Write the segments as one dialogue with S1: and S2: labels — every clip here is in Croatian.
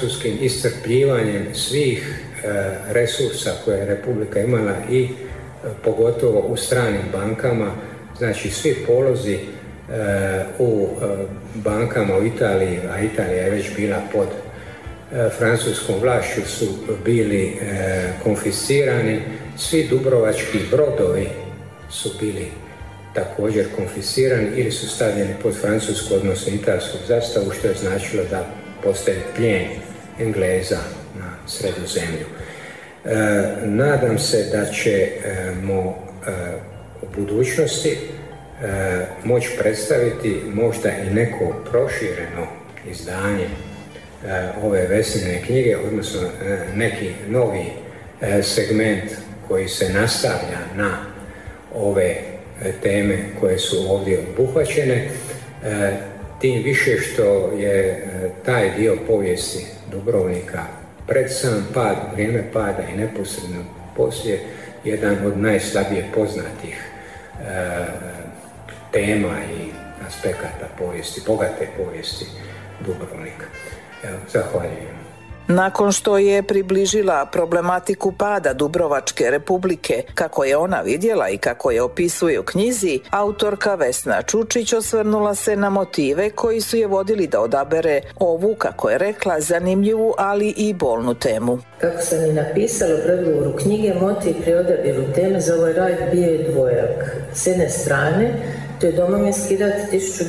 S1: francuskim iscrpljivanjem svih resursa koje je Republika imala i pogotovo u stranim bankama, znači svi polozi u bankama u Italiji, a Italija je već bila pod francuskom vlašću, su bili konfiscirani, svi dubrovački brodovi su bili također konfiscirani ili su stavljeni pod francusku, odnosno italsku zastavu, što je značilo da postaje plijen Engleza na Sredozemlju. Nadam se da ćemo u budućnosti moći predstaviti možda i neko prošireno izdanje ove Veseline knjige, odnosno neki novi segment koji se nastavlja na ove teme koje su ovdje obuhvaćene, tim više što je taj dio povijesti Dubrovnika pred sam pad, vrijeme pada i neposredno poslije jedan od najslabije poznatih tema i aspekata povijesti, bogate povijesti Dubrovnika. Evo, zahvaljujem.
S2: Nakon što je približila problematiku pada Dubrovačke Republike, kako je ona vidjela i kako je opisuje u knjizi, autorka Vesna Čučić osvrnula se na motive koji su je vodili da odabere ovu, kako je rekla, zanimljivu, ali i bolnu temu.
S3: Kako sam i napisala u predgovoru knjige, motiv pri odabiru teme za ovaj rajd bio je dvojak. S jedne strane, to je Domovinski rat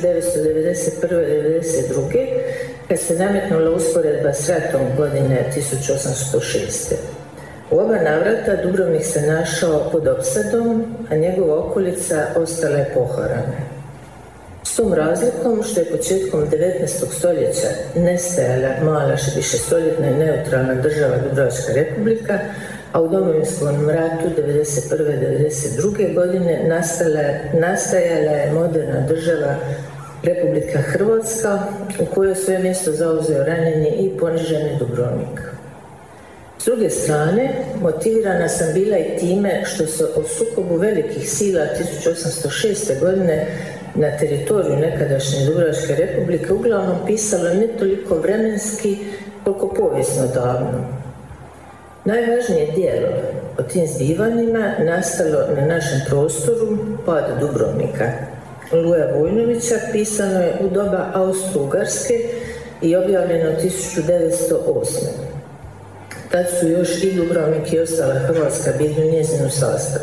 S3: 1991-1992, kad se nametnula usporedba s ratom godine 1806. U oba navrata Dubrovnik se našao pod opsadom, a njegova okolica ostala je poharana. S tom razlikom što je početkom 19. stoljeća nestajala mala višestoljetna i neutralna država Dubrovačka Republika, a u Domovinskom ratu 1991-1992. godine nastajala je moderna država Republika Hrvatska, u kojoj svoje mjesto zauzeo ranjeni i poniženi Dubrovnik. S druge strane, motivirana sam bila i time što se o sukobu velikih sila 1806. godine na teritoriju nekadašnje Dubrovačke Republike uglavnom pisalo ne toliko vremenski, koliko povijesno davno. Najvažnije djelo o tim zbivanjima nastalo na našem prostoru, Pad Dubrovnika, Luja Vojnovića, pisano je u doba Austro-Ugarske i objavljeno 1908. Tad su još i Dubrovnik i ostala Hrvatska bili u njezinu sastavu.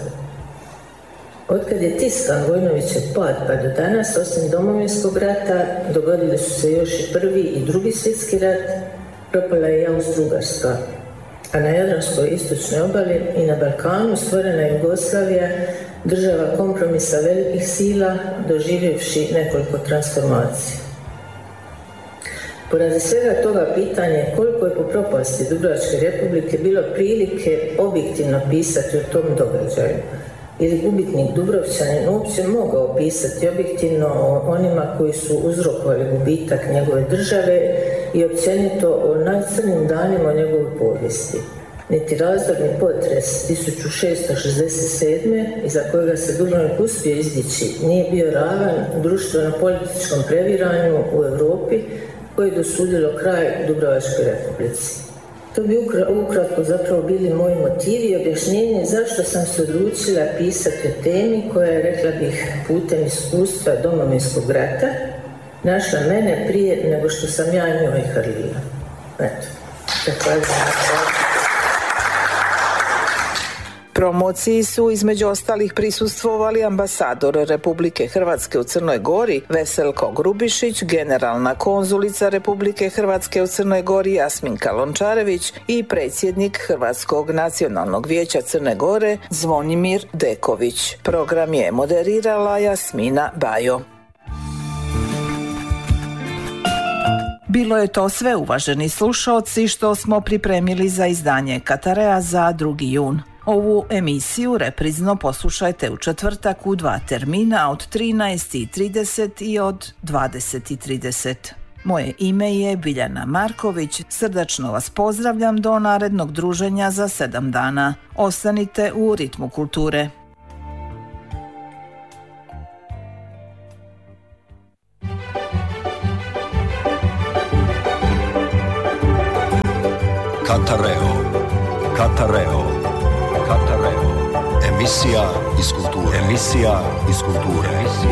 S3: Otkad je tiskan Vojnovićev pad pa do danas, osim Domovinskog rata, dogodili su se još i Prvi i Drugi svjetski rat, propala je i Austro-Ugarska, a na Jadranskoj istočnoj obali i na Balkanu stvorena je Jugoslavija, država kompromisa velikih sila, doživjevši nekoliko transformacija. Poradi svega toga pitanje je koliko je po propasti Dubrovačke Republike bilo prilike objektivno pisati o tom događaju, ili gubitnik Dubrovčanin uopće mogao pisati objektivno o onima koji su uzrokovali gubitak njegove države i općenito o najcrnijim danima o njegovoj povijesti. Niti razdorni potres 1667. iza kojega se Dubrovnik uspio izdići nije bio ravan društveno-političkom previranju u Europi koje je dosudilo kraj Dubrovačkoj Republici. To bi ukratko zapravo bili moji motivi i objašnjenje zašto sam se odlučila pisati o temi koja je, rekla bih, putem iskustva Domovinskog rata našla mene prije nego što sam ja njoj hrlila. Eto, zahvaljujem.
S2: Promociji su između ostalih prisustvovali ambasador Republike Hrvatske u Crnoj Gori Veselko Grubišić, generalna konzulica Republike Hrvatske u Crnoj Gori Jasminka Lončarević i predsjednik Hrvatskog nacionalnog vijeća Crne Gore Zvonimir Deković. Program je moderirala Jasmina Bajo. Bilo je to sve, uvaženi slušaoci, što smo pripremili za izdanje Katarea za 2. jun. Ovu emisiju reprizno poslušajte u četvrtak u 2 termina od 13:30 i od 20:30. Moje ime je Biljana Marković, srdačno vas pozdravljam do narednog druženja za 7 dana. Ostanite u ritmu kulture.
S4: Katareo. Emisija iz kulture.